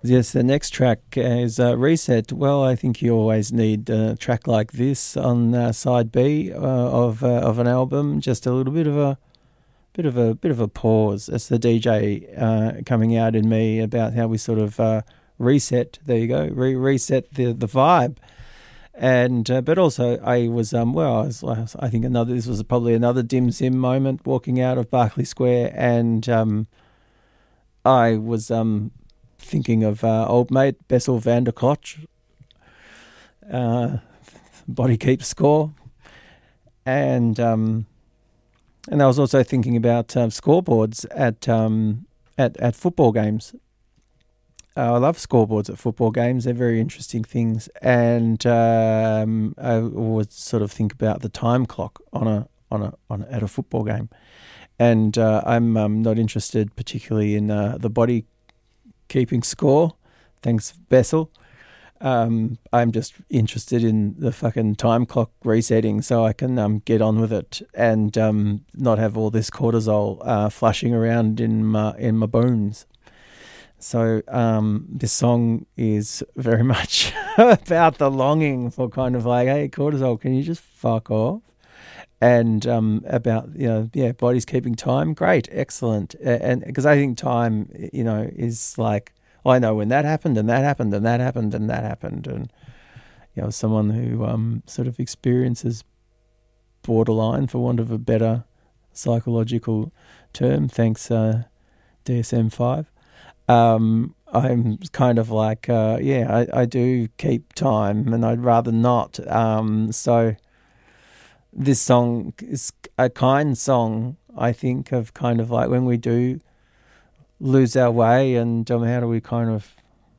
Yes, the next track is Reset. Well, I think you always need a track like this on side B of an album. Just a little bit of a pause. It's the DJ coming out in me about how we sort of reset. There you go, reset the vibe. And but also I was I think this was probably another dim sim moment walking out of Berkeley Square, and I was thinking of old mate Bessel van der Kolk, Body Keep Score, and I was also thinking about scoreboards at football games. I love scoreboards at football games; they're very interesting things, and I would sort of think about the time clock at a football game, and I'm not interested particularly in the body keeping score. Thanks, Bessel. I'm just interested in the fucking time clock resetting so I can get on with it and not have all this cortisol flushing around in my bones. So this song is very much about the longing for kind of like, hey, cortisol, can you just fuck off? And about, bodies keeping time. Great, excellent. And because I think time, is like, I know when that happened and that happened and that happened and that happened. And, someone who sort of experiences borderline, for want of a better psychological term, thanks DSM-5. I'm kind of like, I do keep time and I'd rather not. So this song is a kind song, I think, of kind of like when we do lose our way and how do we kind of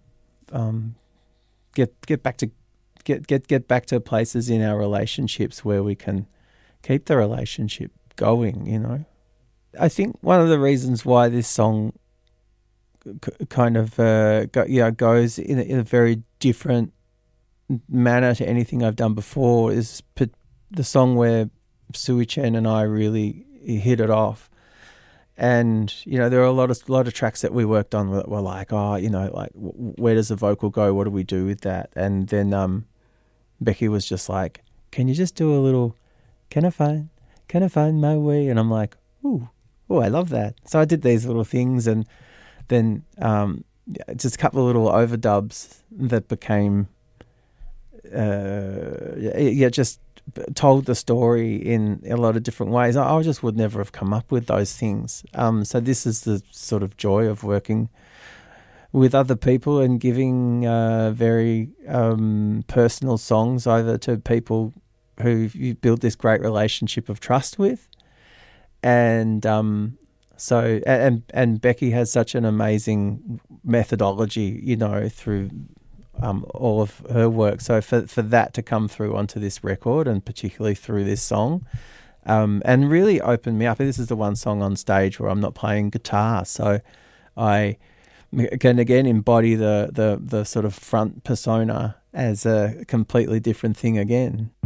get back to places in our relationships where we can keep the relationship going, I think one of the reasons why this song kind of goes in a very different manner to anything I've done before is the song where Sui Chen and I really hit it off. And there are a lot of tracks that we worked on that were like, where does the vocal go? What do we do with that? And then Becky was just like, can you just do a little, can I find my way? And I'm like, ooh, I love that. So I did these little things, and then just a couple of little overdubs that became just told the story in a lot of different ways. I just would never have come up with those things. So this is the sort of joy of working with other people and giving very personal songs over to people who you build this great relationship of trust with. And so Becky has such an amazing methodology, through all of her work. So for that to come through onto this record, and particularly through this song, and really opened me up. This is the one song on stage where I'm not playing guitar, so I can again embody the sort of front persona as a completely different thing again.